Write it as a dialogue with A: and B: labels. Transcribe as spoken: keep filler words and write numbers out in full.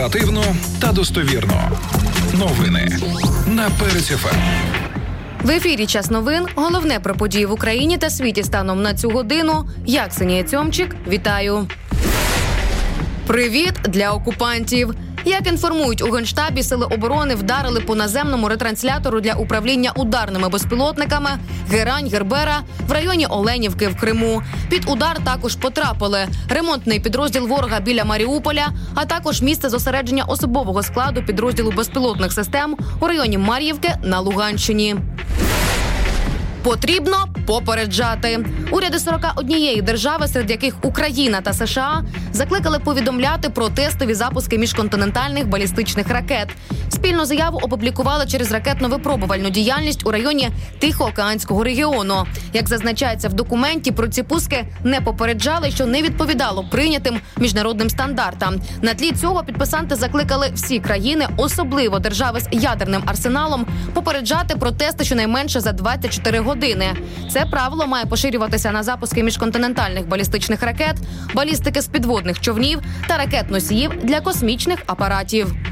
A: Оперативно та достовірно. Новини на Перець еф ем.
B: В ефірі «Час новин». Головне про події в Україні та світі станом на цю годину. Я, Ксенія Цьомчик, вітаю. Привіт для окупантів. Як інформують у Генштабі, сили оборони вдарили по наземному ретранслятору для управління ударними безпілотниками Герань-Гербера в районі Оленівки в Криму. Під удар також потрапили ремонтний підрозділ ворога біля Маріуполя, а також місце зосередження особового складу підрозділу безпілотних систем у районі Мар'ївки на Луганщині. Потрібно попереджати. Уряди сорока однієї держави, серед яких Україна та США, закликали повідомляти про тестові запуски міжконтинентальних балістичних ракет. Спільну заяву опублікували через ракетно-випробувальну діяльність у районі Тихоокеанського регіону. Як зазначається в документі, про ці пуски не попереджали, що не відповідало прийнятим міжнародним стандартам. На тлі цього підписанти закликали всі країни, особливо держави з ядерним арсеналом, попереджати про тести щонайменше за двадцять чотири години. Це правило має поширюватися на запуски міжконтинентальних балістичних ракет, балістики з підводних човнів та ракет-носіїв для космічних апаратів.